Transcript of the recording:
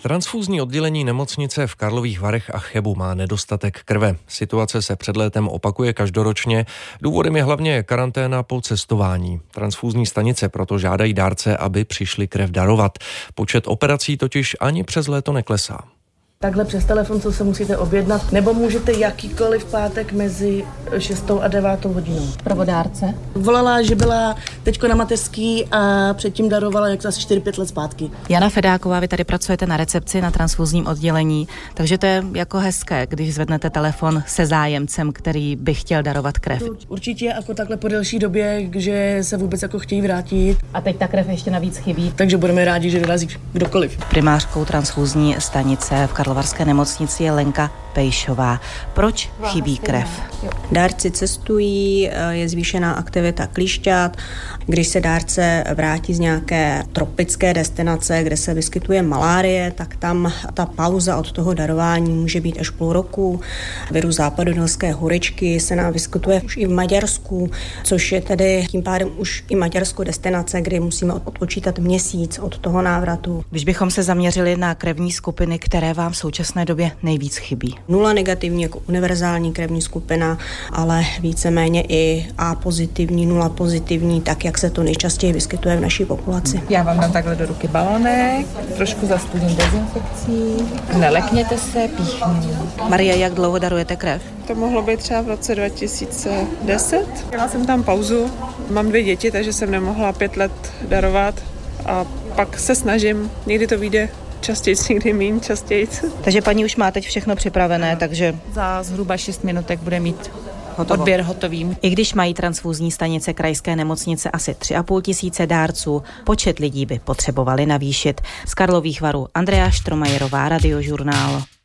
Transfúzní oddělení nemocnice v Karlových Varech a Chebu má nedostatek krve. Situace se před létem opakuje každoročně. Důvodem je hlavně karanténa po cestování. Transfúzní stanice proto žádají dárce, aby přišli krev darovat. Počet operací totiž ani přes léto neklesá. Takhle přes telefon, co se musíte objednat, nebo můžete jakýkoliv pátek mezi 6. a 9. hodinou. Pravodárce? Volala, že byla teďko na mateřský a předtím darovala jak asi 4-5 let zpátky. Jana Fedáková, vy tady pracujete na recepci na transfúzním oddělení, takže to je jako hezké, když zvednete telefon se zájemcem, který by chtěl darovat krev. Určitě jako takhle po delší době, že se vůbec jako chtějí vrátit. A teď ta krev ještě navíc chybí. Takže budeme rádi, že dorazí kdokoliv. Primářkou transfúzní stanice v Karlovarské nemocnici je Lenka Pejšová. Proč chybí krev? Dárci cestují, je zvýšená aktivita klíšťat. Když se dárce vrátí z nějaké tropické destinace, kde se vyskytuje malárie, tak tam ta pauza od toho darování může být až půl roku. Virus západonorské horečky se nám vyskytuje už i v Maďarsku, což je tedy tím pádem už i Maďarsko destinace, kdy musíme odpočítat měsíc od toho návratu. Když bychom se zaměřili na krevní skupiny, které vám v současné době nejvíc chybí? 0 negativní jako univerzální krevní skupina, ale víceméně i A pozitivní, 0 pozitivní, tak jak se to nejčastěji vyskytuje v naší populaci. Já vám dám takhle do ruky balonek, trošku zastudím dezinfekcí, nelekněte se, píchni. Marie, jak dlouho darujete krev? To mohlo být třeba v roce 2010. Měla jsem tam pauzu, mám 2 děti, takže jsem nemohla 5 let darovat a pak se snažím, někdy to vyjde častěji, někdy méně častěji. Takže paní už má teď všechno připravené, takže Za zhruba 6 minutek bude mít odběr hotový. i když mají transfúzní stanice krajské nemocnice asi 3,5 tisíce dárců, počet lidí by potřebovali navýšit. Z Karlových Varů Andrea Štromajerová, Radiožurnál.